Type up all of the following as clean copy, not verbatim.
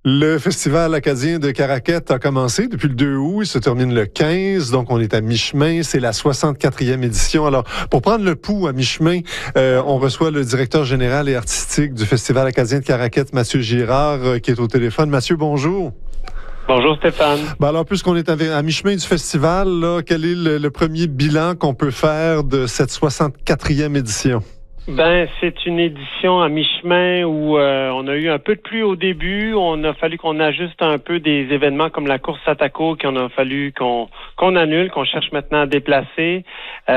Le Festival acadien de Caraquet a commencé depuis le 2 août. Il se termine le 15, donc on est à mi-chemin. C'est la 64e édition. Alors, pour prendre le pouls à mi-chemin, on reçoit le directeur général et artistique du Festival acadien de Caraquet, Mathieu Girard, qui est au téléphone. Mathieu, bonjour. Bonjour Stéphane. Ben alors, puisqu'on est à mi-chemin du festival, là, quel est le premier bilan qu'on peut faire de cette 64e édition? Ben, c'est une édition à mi-chemin où on a eu un peu de pluie au début. On a fallu qu'on ajuste un peu des événements comme la course Satako qu'on a fallu qu'on annule, qu'on cherche maintenant à déplacer.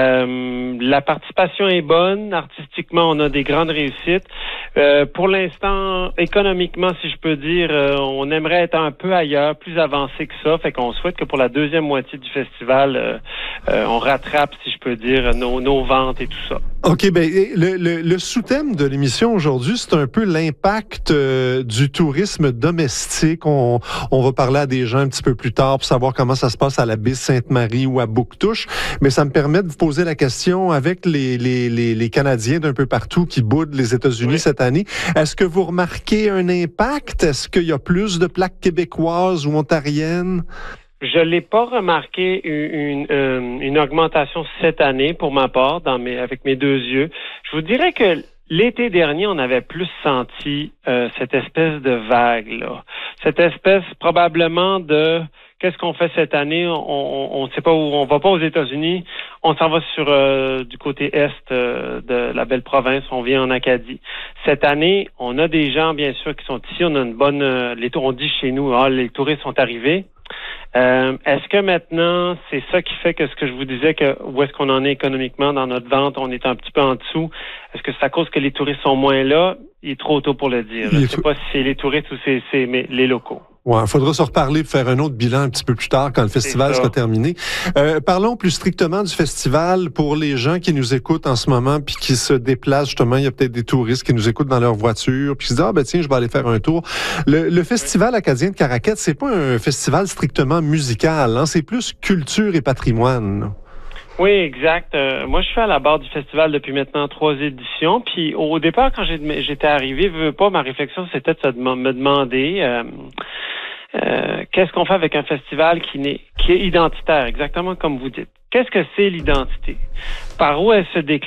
La participation est bonne. Artistiquement, on a des grandes réussites. Pour l'instant, économiquement, si je peux dire, on aimerait être un peu ailleurs, plus avancé que ça. Fait qu'on souhaite que pour la deuxième moitié du festival, on rattrape, si je peux dire, nos ventes et tout ça. OK, ben le sous-thème de l'émission aujourd'hui, c'est un peu l'impact du tourisme domestique. On va parler à des gens un petit peu plus tard pour savoir comment ça se passe à la baie Sainte-Marie ou à Bouctouche. Mais ça me permet de vous poser la question avec les Canadiens d'un peu partout qui boudent les États-Unis cette année. Est-ce que vous remarquez un impact? Est-ce qu'il y a plus de plaques québécoises ou ontariennes? Je l'ai pas remarqué une augmentation cette année pour ma part avec mes deux yeux. Je vous dirais que l'été dernier, on avait plus senti cette espèce de vague là, cette espèce probablement de qu'est-ce qu'on fait cette année? On ne sait pas où, on va pas aux États-Unis, on s'en va sur du côté est de la belle province, on vient en Acadie. Cette année, on a des gens bien sûr qui sont ici, on a une bonne on dit chez nous, les touristes sont arrivés. Est-ce que maintenant, c'est ça qui fait que ce que je vous disais, que où est-ce qu'on en est économiquement dans notre vente, on est un petit peu en dessous. Est-ce que c'est à cause que les touristes sont moins là? Il est trop tôt pour le dire. Je ne sais pas si c'est les touristes ou c'est les locaux. Ouais, il faudra se reparler pour faire un autre bilan un petit peu plus tard quand le festival sera terminé. Parlons plus strictement du festival pour les gens qui nous écoutent en ce moment puis qui se déplacent justement. Il y a peut-être des touristes qui nous écoutent dans leur voiture puis qui se disent tiens, je vais aller faire un tour. Le festival acadien de Caraquet, c'est pas un festival strictement musical, hein, c'est plus culture et patrimoine. Oui, exact. Moi, je suis à la barre du festival depuis maintenant 3 éditions. Puis au départ, quand j'étais arrivé, ma réflexion, c'était de me demander qu'est-ce qu'on fait avec un festival qui est identitaire, exactement comme vous dites. Qu'est-ce que c'est l'identité? Par où elle se décline?